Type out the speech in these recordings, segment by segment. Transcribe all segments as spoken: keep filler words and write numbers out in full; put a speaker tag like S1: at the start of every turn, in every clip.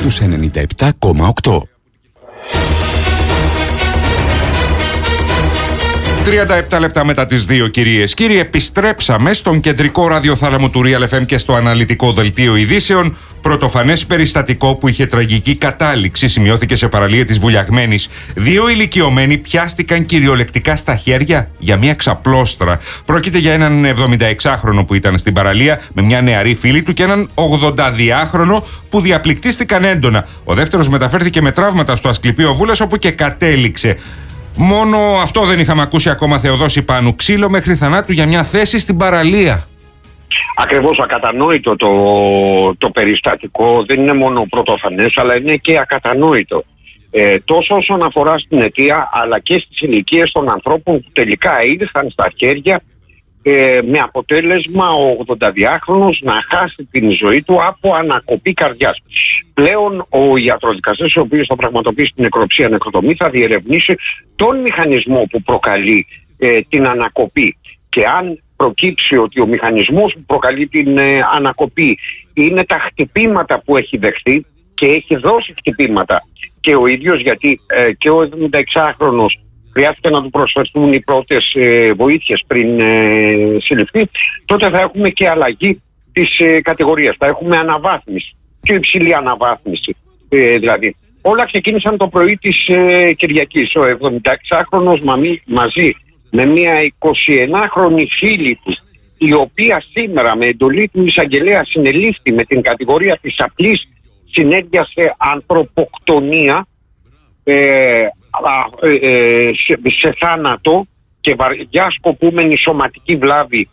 S1: στους ενενήντα επτά κόμμα οκτώ.
S2: τριάντα επτά λεπτά μετά τις δύο, κυρίες. Κύριοι, επιστρέψαμε στον κεντρικό ραδιοθάλαμο του Real εφ εμ και στο αναλυτικό δελτίο ειδήσεων. Πρωτοφανές περιστατικό που είχε τραγική κατάληξη σημειώθηκε σε παραλία της Βουλιαγμένης. Δύο ηλικιωμένοι πιάστηκαν κυριολεκτικά στα χέρια για μια ξαπλώστρα. Πρόκειται για έναν εβδομηνταεξάχρονο που ήταν στην παραλία με μια νεαρή φίλη του και έναν ογδονταδυάχρονο που διαπληκτίστηκαν έντονα. Ο δεύτερος μεταφέρθηκε με τραύματα στο Ασκληπείο Βούλας, όπου και κατέληξε. Μόνο αυτό δεν είχαμε ακούσει ακόμα, Θεοδόση Πάνου. Ξύλο μέχρι θανάτου για μια θέση στην παραλία.
S3: Ακριβώς, ακατανόητο το, το περιστατικό. Δεν είναι μόνο πρωτοφανές, αλλά είναι και ακατανόητο. Ε, τόσο όσον αφορά στην αιτία, αλλά και στις ηλικίες των ανθρώπων που τελικά ήρθαν στα χέρια, ε, με αποτέλεσμα ο ογδονταδυάχρονος να χάσει την ζωή του από ανακοπή καρδιάς. Πλέον ο ιατροδικαστής, ο οποίος θα πραγματοποιήσει την νεκροψία νεκροτομή, θα διερευνήσει τον μηχανισμό που προκαλεί ε, την ανακοπή, και αν προκύψει ότι ο μηχανισμός που προκαλεί την ε, ανακοπή είναι τα χτυπήματα που έχει δεχθεί, και έχει δώσει χτυπήματα και ο ίδιος, γιατί ε, και ο εβδομηνταεξάχρονος χρειάστηκε να του προσφερθούν οι πρώτες ε, βοήθειες πριν ε, συλληφθεί, τότε θα έχουμε και αλλαγή της ε, κατηγορίας. Θα έχουμε αναβάθμιση, πιο υψηλή αναβάθμιση ε, δηλαδή. Όλα ξεκίνησαν το πρωί της ε, Κυριακής. Ο εβδομηνταεξάχρονος μαζί με μια εικοσιενάχρονη φίλη του, η οποία σήμερα με εντολή του εισαγγελέα συνελήφθη με την κατηγορία της απλής συνέργειας σε ανθρωποκτονία, ε, ε, σε, σε θάνατο και βαριά σκοπούμενη σωματική βλάβη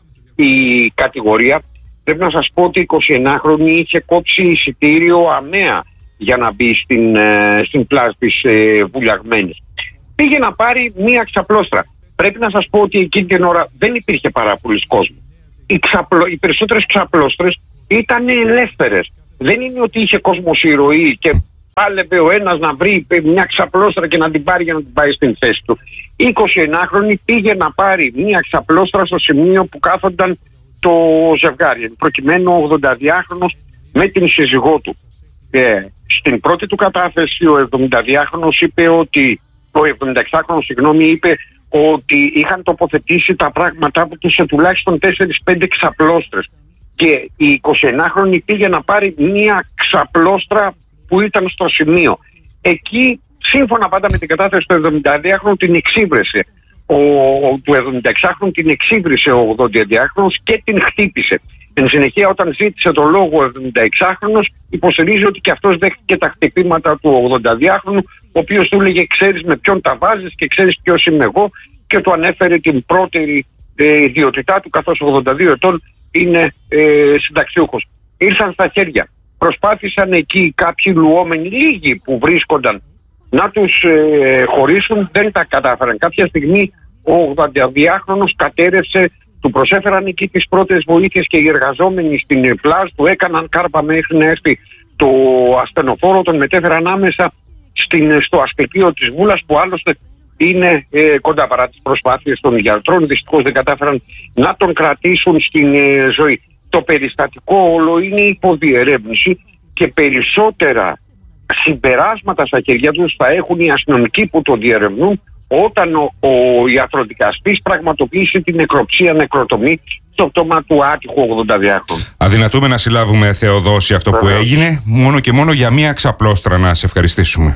S3: η κατηγορία. Πρέπει να σας πω ότι η εικοσιενάχρονη είχε κόψει εισιτήριο αμαία για να μπει στην, ε, στην πλάζ της ε, Βουλιαγμένης. Πήγε να πάρει μία ξαπλώστρα. Πρέπει να σας πω ότι εκείνη την ώρα δεν υπήρχε πάρα πολλής κόσμο. Οι, ξαπλω... Οι περισσότερες ξαπλώστρες ήταν ελεύθερες. Δεν είναι ότι είχε κόσμος ηρωή και πάλευε ο ένας να βρει μια ξαπλώστρα και να την πάρει για να την πάει στην θέση του. Η εικοσιενάχρονη πήγε να πάρει μια ξαπλώστρα στο σημείο που κάθονταν το ζευγάρι, προκειμένου ο ογδονταδυάχρονος με την σύζυγό του. Ε, στην πρώτη του κατάθεση ο εβδομηνταδυάχρονος είπε ότι, ο εβδομηνταεξάχρονος συγγνώμη, είπε ότι είχαν τοποθετήσει τα πράγματά του σε τουλάχιστον τέσσερις πέντε ξαπλώστρες, και η εικοσιενάχρονη πήγε να πάρει μία ξαπλώστρα που ήταν στο σημείο. Εκεί, σύμφωνα πάντα με την κατάθεση του εβδομηνταδυάχρονου, την εξύβρεσε. Ο, ο, του εβδομηνταεξάχρονου την εξύβρισε ο ογδονταδυάχρονος και την χτύπησε. Εν συνεχεία, όταν ζήτησε το λόγο ο εβδομηνταεξάχρονος, υποστηρίζει ότι και αυτός δέχτηκε τα χτυπήματα του ογδονταδυάχρονου, ο οποίος του έλεγε «Ξέρεις με ποιον τα βάζεις και ξέρεις ποιος είμαι εγώ», και του ανέφερε την πρώτερη ε, ιδιότητά του, καθώς ογδόντα δύο ετών είναι ε, συνταξιούχος. Ήρθαν στα χέρια. Προσπάθησαν εκεί κάποιοι λουόμενοι, λίγοι που βρίσκονταν, να τους ε, χωρίσουν, δεν τα κατάφεραν. Κάποια στιγμή ο ογδονταδυάχρονος κατέρευσε, του προσέφεραν εκεί τις πρώτες βοήθειες και οι εργαζόμενοι στην πλάζ του έκαναν κάρπα μέχρι να έρθει το ασθενοφόρο, τον μετέφεραν άμεσα στην, στο Ασκληπείο της Βούλας, που άλλωστε είναι ε, κοντά. Παρά τις προσπάθειες των γιατρών, δυστυχώς δεν κατάφεραν να τον κρατήσουν στην ε, ζωή. Το περιστατικό όλο είναι υποδιερεύνηση και περισσότερα συμπεράσματα στα χέρια τους θα έχουν οι αστυνομικοί που το διερευνούν όταν ο, ο ιατροδικαστής πραγματοποιήσει την νεκροψία νεκροτομή στο πτώμα του άτυχου ογδονταδυάχρονου.
S2: Αδυνατούμε να συλλάβουμε, Θεοδόση, αυτό που έγινε, μόνο και μόνο για μία ξαπλώστρα. Να σε ευχαριστήσουμε.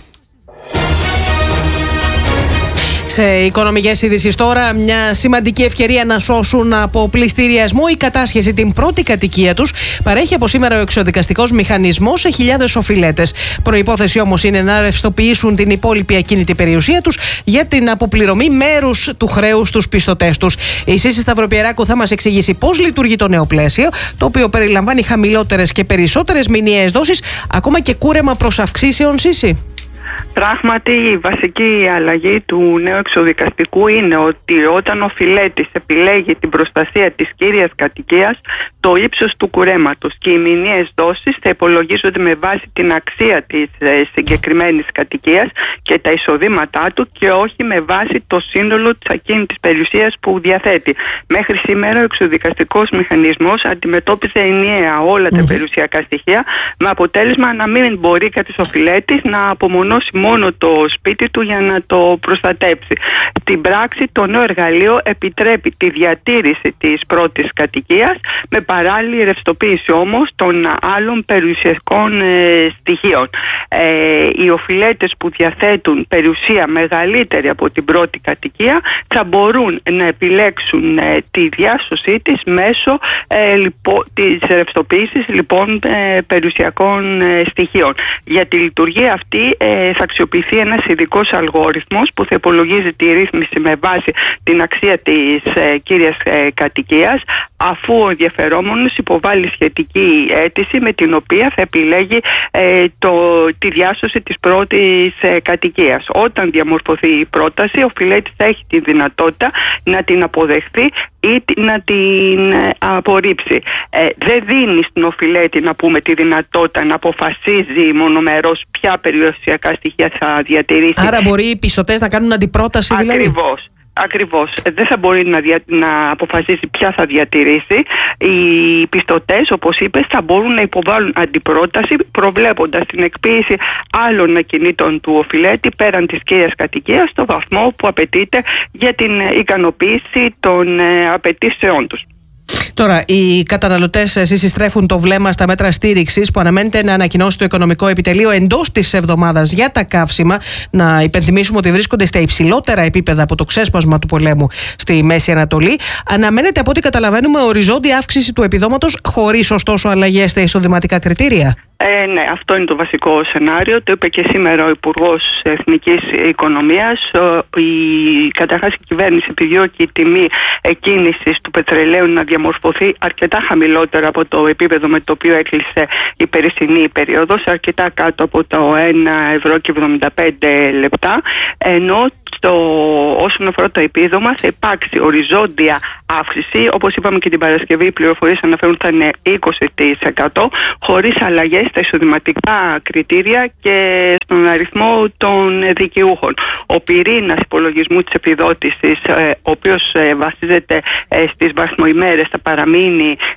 S4: Σε οικονομικές ειδήσεις τώρα, μια σημαντική ευκαιρία να σώσουν από πληστηριασμό ή κατάσχεση την πρώτη κατοικία τους παρέχει από σήμερα ο εξοδικαστικός μηχανισμός σε χιλιάδες οφειλέτες. Προϋπόθεση όμως είναι να ρευστοποιήσουν την υπόλοιπη ακίνητη περιουσία τους για την αποπληρωμή μέρους του χρέους στους πιστωτές τους. Η Σύση Σταυροπιεράκου θα μας εξηγήσει πώς λειτουργεί το νέο πλαίσιο, το οποίο περιλαμβάνει χαμηλότερες και περισσότερες μηνιαίες δόσεις, ακόμα και κούρεμα προς αυξήσεων. Σύση.
S5: Πράγματι, η βασική αλλαγή του νέου εξοδικαστικού είναι ότι όταν ο φιλέτης επιλέγει την προστασία της κύριας κατοικίας, το ύψος του κουρέματος και οι μηνιαίες δόσεις θα υπολογίζονται με βάση την αξία της ε, συγκεκριμένης κατοικίας και τα εισοδήματά του και όχι με βάση το σύνολο της ακίνητης περιουσίας που διαθέτει. Μέχρι σήμερα ο εξοδικαστικός μηχανισμός αντιμετώπιζε ενιαία όλα τα mm-hmm. περιουσιακά στοιχεία, με αποτέλεσμα να μην μπορεί κάποιος οφειλέτης να απομονώσει μόνο το σπίτι του για να το προστατέψει. Στην πράξη, το νέο εργαλείο επιτρέπει τη διατήρηση της πρώτης κατοικίας με παράλληλη ρευστοποίηση όμως των άλλων περιουσιακών ε, στοιχείων. Ε, οι οφειλέτες που διαθέτουν περιουσία μεγαλύτερη από την πρώτη κατοικία θα μπορούν να επιλέξουν ε, τη διάσωσή της μέσω ε, λοιπόν, της ρευστοποίησης λοιπόν ε, περιουσιακών ε, στοιχείων. Για τη λειτουργία αυτή ε, θα αξιοποιηθεί ένας ειδικός αλγόριθμος που θα υπολογίζει τη ρύθμιση με βάση την αξία της ε, κύριας ε, κατοικίας, αφού ο ενδιαφερόμενος υποβάλλει σχετική αίτηση με την οποία θα επιλέγει ε, το, τη διάσωση της πρώτης ε, κατοικίας. Όταν διαμορφωθεί η πρόταση, ο φιλέτης θα έχει τη δυνατότητα να την αποδεχθεί ή να την ε, απορρίψει. Ε, δεν δίνει στην οφειλέτη, να πούμε, τη δυνατότητα να αποφασίζει μονομερώς ποια περιουσιακά στοιχεία θα διατηρήσει.
S4: Άρα μπορεί οι πιστωτές να κάνουν αντιπρόταση, δηλαδή.
S5: Ακριβώς. Ακριβώς. Δεν θα μπορεί να, δια... να αποφασίσει ποια θα διατηρήσει. Οι πιστωτές, όπως είπες, θα μπορούν να υποβάλουν αντιπρόταση προβλέποντας την εκποίηση άλλων ακινήτων του οφειλέτη πέραν της κύριας κατοικίας στο βαθμό που απαιτείται για την ικανοποίηση των απαιτήσεών τους.
S4: Τώρα, οι καταναλωτές συστρέφουν το βλέμμα στα μέτρα στήριξης που αναμένεται να ανακοινώσει το Οικονομικό Επιτελείο εντός της εβδομάδας για τα καύσιμα. Να υπενθυμίσουμε ότι βρίσκονται στα υψηλότερα επίπεδα από το ξέσπασμα του πολέμου στη Μέση Ανατολή. Αναμένεται, από ό,τι καταλαβαίνουμε, οριζόντια αύξηση του επιδόματος, χωρίς ωστόσο αλλαγές στα εισοδηματικά κριτήρια.
S5: Ε, ναι, αυτό είναι το βασικό σενάριο. Το είπε και σήμερα ο Υπουργός Εθνικής Οικονομίας. Η, καταρχάς η κυβέρνηση επιδιώκει η τιμή εκκίνησης του πετρελαίου να διαμορφωθεί αρκετά χαμηλότερα από το επίπεδο με το οποίο έκλεισε η περσινή περίοδος, αρκετά κάτω από το ένα ευρώ και εβδομήντα πέντε λεπτά, ενώ στο, όσον αφορά το επίδομα θα υπάρξει οριζόντια αύξηση. Όπως είπαμε και την Παρασκευή, οι πληροφορίες αναφέρουν ότι θα είναι είκοσι τοις εκατό, χωρίς αλλαγές στα εισοδηματικά κριτήρια και στον αριθμό των δικαιούχων. Ο πυρήνας υπολογισμού της επιδότησης, ο οποίος βασίζεται στις βαθμοημέρες, θα παραμείνει